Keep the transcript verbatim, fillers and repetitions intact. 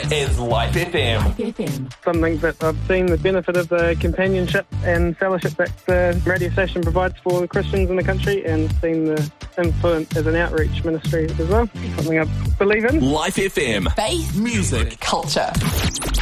is Life F M. Life F M. Something that I've seen the benefit of the companionship and fellowship that the radio station provides for Christians in the country, and seen the influence as an outreach ministry as well. Something I believe in. Life F M. Faith. Music. Culture.